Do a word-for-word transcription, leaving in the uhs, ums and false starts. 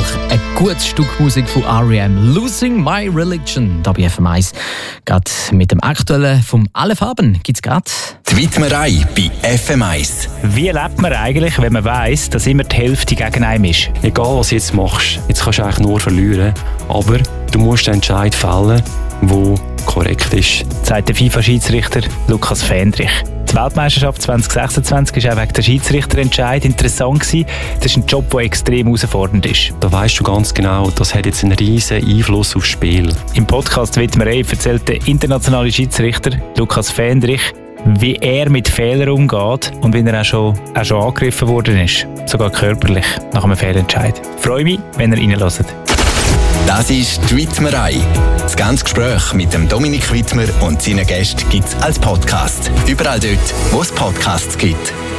Ein gutes Stück Musik von R E M, «Losing My Religion», da bei F M eins. Gerade mit dem aktuellen vom «Alle Farben» gibt es gerade die Widmerei bei F M eins. Wie lebt man eigentlich, wenn man weiss, dass immer die Hälfte gegen einen ist? Egal was du jetzt machst, jetzt kannst du eigentlich nur verlieren, aber du musst den Entscheid fällen, der korrekt ist. Sagt der FIFA-Schiedsrichter Lukas Fendrich. Die Weltmeisterschaft zwanzig sechsundzwanzig war auch wegen der Schiedsrichterentscheid interessant gewesen. Das ist ein Job, der extrem herausfordernd ist. Da weisst du ganz genau, das hat jetzt einen riesen Einfluss aufs Spiel. Im Podcast «Widmerei» erzählt der internationale Schiedsrichter Lukas Fendrich, wie er mit Fehlern umgeht und wie er auch schon, auch schon angegriffen worden ist. Sogar körperlich, nach einem Fehlentscheid. Ich freue mich, wenn ihr reinhört. Das ist die Widmerei. Das ganze Gespräch mit dem Dominik Widmer und seinen Gästen gibt es als Podcast. Überall dort, wo es Podcasts gibt.